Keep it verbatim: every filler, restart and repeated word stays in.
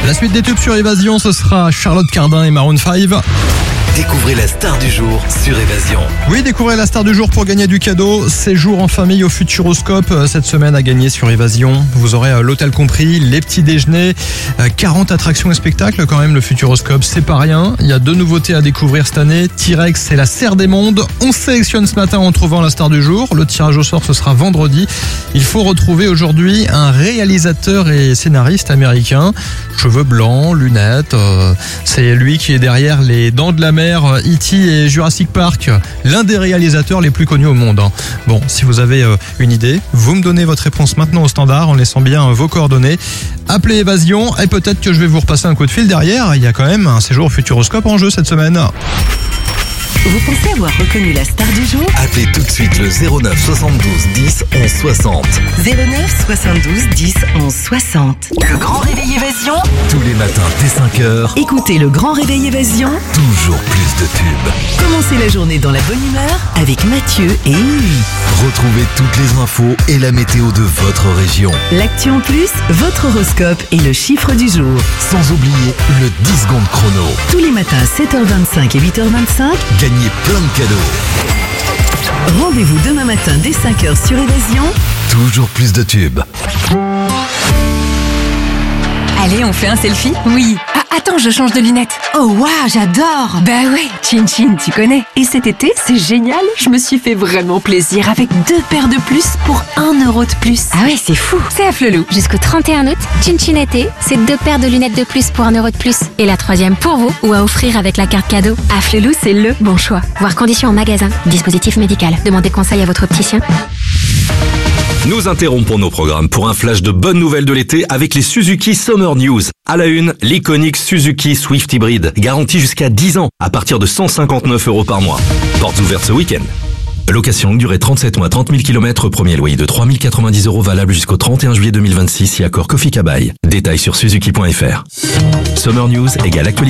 La suite des tubes sur Évasion, ce sera Charlotte Cardin et Maroon cinq. Découvrez la star du jour sur Évasion. Oui, découvrez la star du jour pour gagner du cadeau. Séjour en famille au Futuroscope cette semaine à gagner sur Évasion. Vous aurez l'hôtel compris, les petits déjeuners, quarante attractions et spectacles quand même. Le Futuroscope, c'est pas rien. Il y a deux nouveautés à découvrir cette année. T-Rex et la Serre des Mondes. On sélectionne ce matin en trouvant la star du jour. Le tirage au sort, ce sera vendredi. Il faut retrouver aujourd'hui un réalisateur et scénariste américain. Cheveux blancs, lunettes. Euh, c'est lui qui est derrière Les Dents de la Mer, E T et Jurassic Park, l'un des réalisateurs les plus connus au monde. Bon, si vous avez une idée, vous me donnez votre réponse maintenant au standard en laissant bien vos coordonnées. Appelez Évasion et peut-être que je vais vous repasser un coup de fil derrière. Il y a quand même un séjour au Futuroscope en jeu cette semaine. Vous pensez avoir reconnu la star du jour? Appelez tout de suite le zéro neuf soixante-douze dix onze soixante. zéro neuf soixante-douze dix onze soixante. Le Grand Réveil Évasion. Tous les matins dès cinq heures. Écoutez le Grand Réveil Évasion. Toujours plus de tubes. Commencez la journée dans la bonne humeur avec Mathieu et Émilie. Retrouvez toutes les infos et la météo de votre région. L'actu en plus, votre horoscope et le chiffre du jour. Sans oublier le dix secondes chrono. Tous les matins sept heures vingt-cinq et huit heures vingt-cinq. Gagnez plein de cadeaux. Rendez-vous demain matin dès cinq heures sur Évasion. Toujours plus de tubes. Allez, on fait un selfie? Oui. Ah, attends, je change de lunettes. Oh waouh, j'adore. Bah ouais, Chin Chin, tu connais. Et cet été, c'est génial. Je me suis fait vraiment plaisir avec deux paires de plus pour un euro de plus. Ah ouais, c'est fou. C'est à Flelou. Jusqu'au trente et un août, Chin Chin été, c'est deux paires de lunettes de plus pour un euro de plus. Et la troisième pour vous ou à offrir avec la carte cadeau. À Flelou, c'est le bon choix. Voir conditions en magasin. Dispositif médical. Demandez conseil à votre opticien. Nous interrompons nos programmes pour un flash de bonnes nouvelles de l'été avec les Suzuki Summer News. À la une, l'iconique Suzuki Swift Hybrid, garantie jusqu'à dix ans, à partir de cent cinquante-neuf euros par mois. Portes ouvertes ce week-end. Location, durée trente-sept mois, trente mille kilomètres, premier loyer de trois mille quatre-vingt-dix euros valable jusqu'au trente et un juillet deux mille vingt-six, si accord Kofi Kabaï. Détails sur suzuki point f r. Summer News égale actualité.